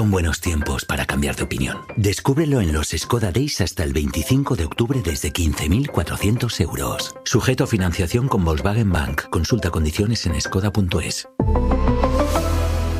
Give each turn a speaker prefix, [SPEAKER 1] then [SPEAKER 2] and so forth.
[SPEAKER 1] Son buenos tiempos para cambiar de opinión. Descúbrelo en los Skoda Days hasta el 25 de octubre desde 15.400 euros. Sujeto a financiación con Volkswagen Bank. Consulta condiciones en skoda.es.